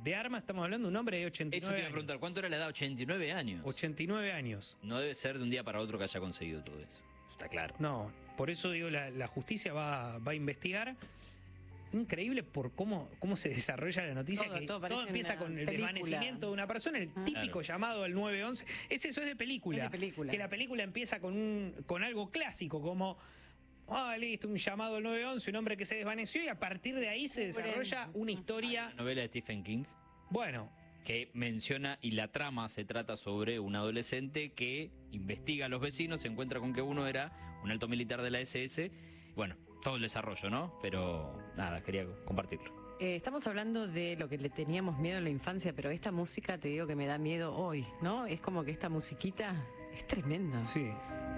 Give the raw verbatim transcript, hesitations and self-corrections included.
de armas estamos hablando de un hombre de ochenta y nueve Eso te iba a años. preguntar, ¿cuánto era la edad? ochenta y nueve años. ochenta y nueve años. No debe ser de un día para otro que haya conseguido todo eso. Está claro. No, por eso digo, la, la justicia va, va a investigar. Increíble por cómo, cómo se desarrolla la noticia, Todo, que todo todo, parece empieza una con el película. desvanecimiento de una persona, el Ah. típico Claro. llamado al nueve once. Es eso, es de película. Es de película. Que la película empieza con, un, con algo clásico, como, ah, listo, un llamado al nueve once, un hombre que se desvaneció, y a partir de ahí se desarrolla una historia. La novela de Stephen King, Bueno, que menciona, y la trama se trata sobre un adolescente que investiga a los vecinos, se encuentra con que uno era un alto militar de la ese ese. Bueno, todo el desarrollo, ¿no? Pero nada, quería compartirlo. Eh, estamos hablando de lo que le teníamos miedo en la infancia, pero esta música te digo que me da miedo hoy, ¿no? Es como que esta musiquita es tremenda. sí.